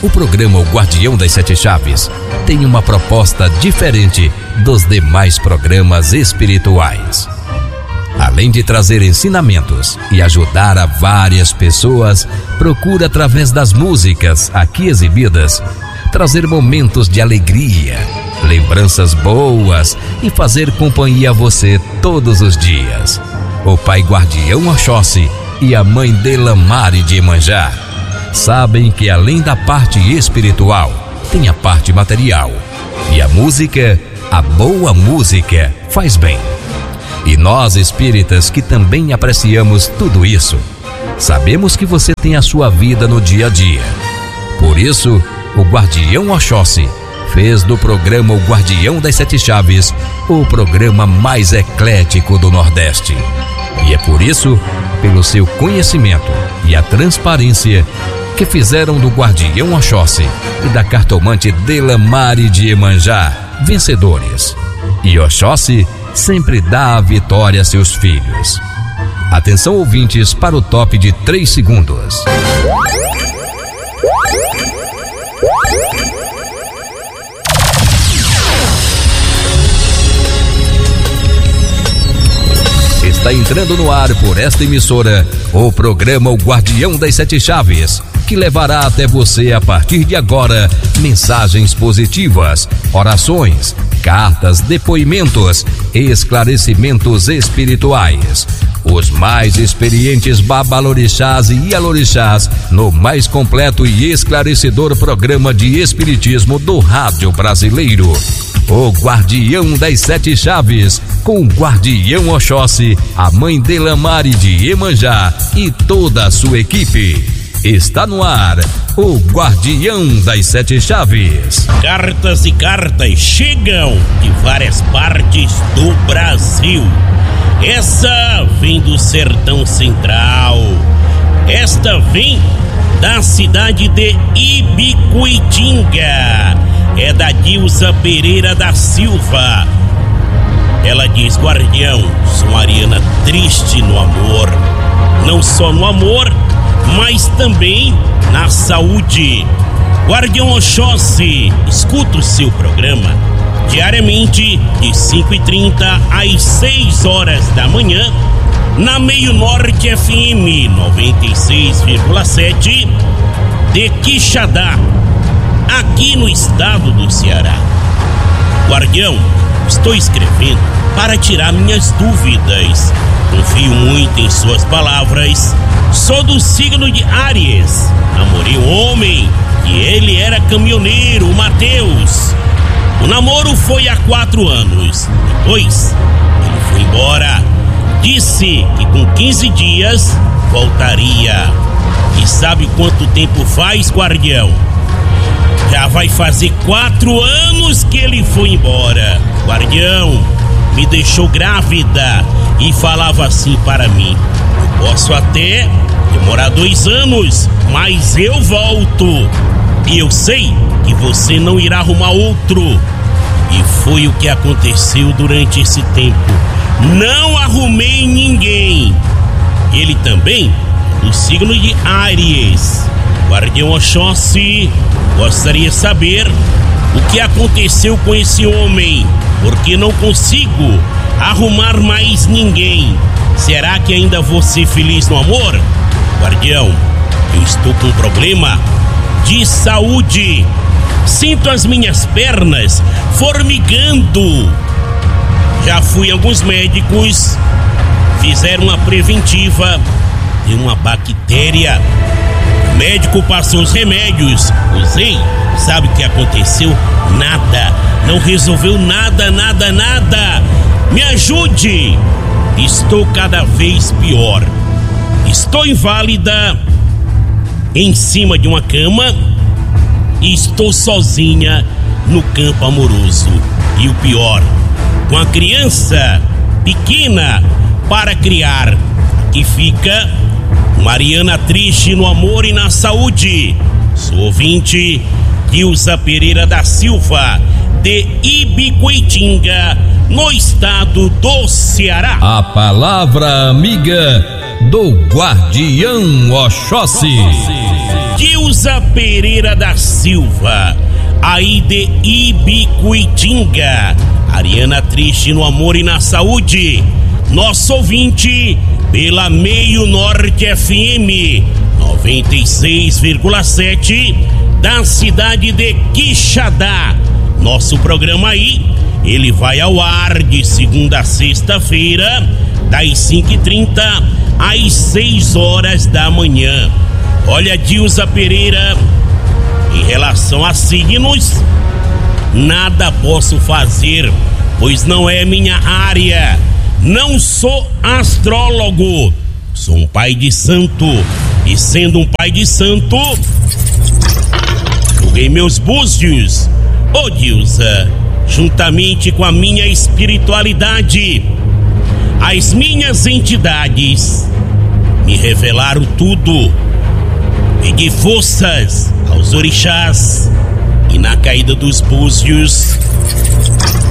O programa O Guardião das Sete Chaves tem uma proposta diferente dos demais programas espirituais. Além de trazer ensinamentos e ajudar a várias pessoas, procura, através das músicas aqui exibidas, trazer momentos de alegria, lembranças boas e fazer companhia a você todos os dias. O Pai Guardião Oxóssi e a Mãe Delamare de Iemanjá sabem que além da parte espiritual, tem a parte material. E a música, a boa música, faz bem. E nós espíritas, que também apreciamos tudo isso, sabemos que você tem a sua vida no dia a dia. Por isso, o Guardião Oxóssi fez do programa O Guardião das Sete Chaves o programa mais eclético do Nordeste. E é por isso, pelo seu conhecimento e a transparência, que fizeram do Guardião Oxóssi e da cartomante Delamare de Iemanjá vencedores. E Oxóssi sempre dá a vitória a seus filhos. Atenção, ouvintes, para o top de 3 segundos. Está entrando no ar por esta emissora o programa O Guardião das Sete Chaves, que levará até você a partir de agora mensagens positivas, orações, cartas, depoimentos, esclarecimentos espirituais. Os mais experientes babalorixás e ialorixás no mais completo e esclarecedor programa de espiritismo do rádio brasileiro. O Guardião das Sete Chaves, com o Guardião Oxóssi, a Mãe Delamare de Iemanjá e toda a sua equipe. Está no ar o Guardião das Sete Chaves. Cartas e cartas chegam de várias partes do Brasil. Essa vem do Sertão Central. Esta vem da cidade de Ibicuitinga. É da Dilza Pereira da Silva. Ela diz: Guardião, sou Mariana triste no amor. Não só no amor, mas também na saúde. Guardião Oxóssi, escuta o seu programa diariamente de 5h30 às 6 horas da manhã na Meio Norte FM 96,7 de Quixadá, aqui no estado do Ceará. Guardião, estou escrevendo para tirar minhas dúvidas. Confio muito em suas palavras. Sou do signo de Áries. Namorei um homem e ele era caminhoneiro, o Mateus. O namoro foi há 4 anos. Depois, ele foi embora. Disse que com 15 dias voltaria. E sabe quanto tempo faz, Guardião? Já vai fazer 4 anos que ele foi embora. Guardião, me deixou grávida e falava assim para mim: eu posso até demorar 2 anos, mas eu volto. E eu sei que você não irá arrumar outro. E foi o que aconteceu durante esse tempo. Não arrumei ninguém. Ele também, do signo de Áries. Guardião Oxóssi, gostaria de saber o que aconteceu com esse homem, porque não consigo arrumar mais ninguém. Será que ainda vou ser feliz no amor? Guardião, eu estou com um problema de saúde. Sinto as minhas pernas formigando. Já fui a alguns médicos, fizeram uma preventiva, tem uma bactéria. O médico passou os remédios, usei, sabe o que aconteceu? Nada, não resolveu nada. Me ajude, estou cada vez pior. Estou inválida, em cima de uma cama, e estou sozinha no campo amoroso. E o pior, com a criança pequena para criar. Aqui fica Mariana triste no amor e na saúde. Sou ouvinte Dilza Pereira da Silva, de Ibicuitinga, no estado do Ceará. A palavra amiga do Guardião Oxóssi. Dilza Pereira da Silva, aí de Ibicuitinga. Ariana triste no amor e na saúde. Nosso ouvinte pela Meio Norte FM 96,7 da cidade de Quixadá. Nosso programa aí, ele vai ao ar de segunda a sexta-feira, das 5h30 às 6 horas da manhã. Olha, Dilza Pereira, em relação a signos, nada posso fazer, pois não é minha área. Não sou astrólogo, sou um pai de santo, e sendo um pai de santo, joguei meus búzios, ô Dilza, juntamente com a minha espiritualidade. As minhas entidades me revelaram tudo. Peguei forças aos orixás e na caída dos búzios